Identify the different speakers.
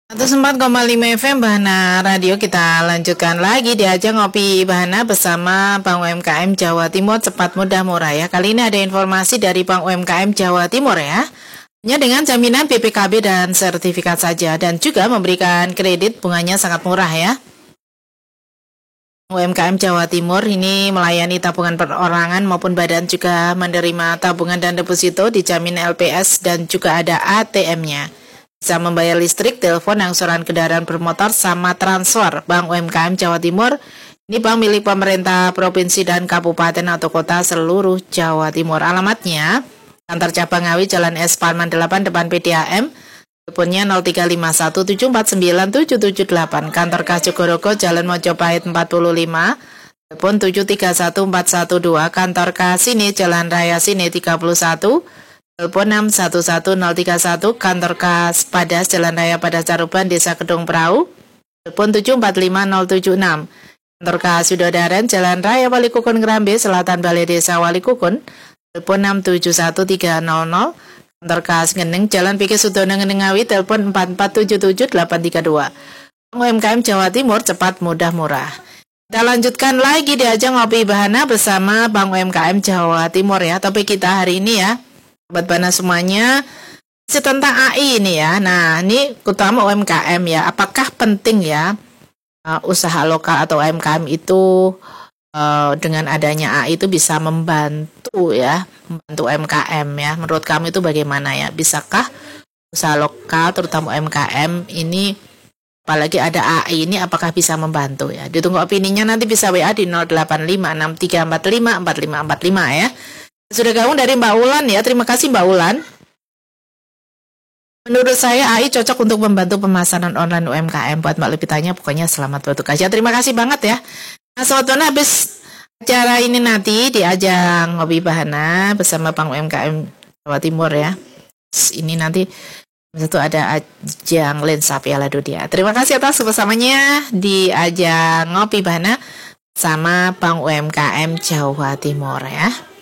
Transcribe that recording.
Speaker 1: 104,5 FM Bahana Radio. Kita lanjutkan lagi di ajang Ngopi Bahana bersama Bank UMKM Jawa Timur, cepat mudah murah ya. Kali ini ada informasi dari Bank UMKM Jawa Timur ya. Hanya dengan jaminan BPKB dan sertifikat saja, dan juga memberikan kredit bunganya sangat murah ya. UMKM Jawa Timur ini melayani tabungan perorangan maupun badan, juga menerima tabungan dan deposito, dijamin LPS, dan juga ada ATM-nya. Bisa membayar listrik, telepon, angsuran kendaraan bermotor, sama transfer. Bank UMKM Jawa Timur ini bank milik pemerintah provinsi dan kabupaten atau kota seluruh Jawa Timur. Alamatnya kantor cabang Ngawi, Jalan S Parman 8 depan PDAM. Teleponnya 0351749778. Kantor Kas Jogorogo, Jalan Mojopahit 45. Telepon 7314112. Kantor Kas Sini, Jalan Raya Sini 31. Telepon 611031. Kantor Kas Padas, Jalan Raya Padas Caruban, Desa Kedung Perahu. Telepon 745076. Kantor Kas Widodaren, Jalan Raya Walikukun Ngrambe Selatan, Balai Desa Walikukun. Telepon 671300. Kantor Kas Ngeneng, Jalan Pikir Sudono Ngeneng Ngawi. Telepon 4477832. UMKM Jawa Timur, cepat mudah murah. Kita lanjutkan lagi di ajang Ngopi Bahana bersama Bank UMKM Jawa Timur ya. Topik kita hari ini ya, Sobat Bahana semuanya, tentang AI ini ya. Nah, ini utama UMKM ya. Apakah penting ya usaha lokal atau UMKM itu dengan adanya AI itu bisa membantu ya, membantu UMKM ya. Menurut kamu itu bagaimana ya? Bisakah usaha lokal terutama UMKM ini, apalagi ada AI ini, apakah bisa membantu ya? Ditunggu opininya, nanti bisa WA di 085634545545 ya. Sudah gabung dari Mbak Ulan ya. Terima kasih Mbak Ulan. Menurut saya AI cocok untuk membantu pemasaran online UMKM. Buat Mbak Lupitanya pokoknya selamat bertugas. Terima kasih banget ya. Nah, Sobat Bahana, habis acara ini nanti di ajang Ngopi Bahana bersama Bank UMKM Jawa Timur ya. Ini nanti itu ada ajang Lensa Piala Dunia. Terima kasih atas kebersamanya di ajang Ngopi Bahana sama Bank UMKM Jawa Timur ya.